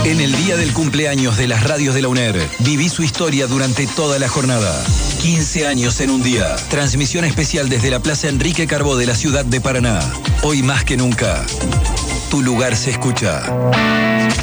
En el día del cumpleaños de las radios de la UNER, viví su historia durante toda la jornada. 15 años en un día. Transmisión especial desde la Plaza Enrique Carbó de la ciudad de Paraná. Hoy más que nunca, tu lugar se escucha.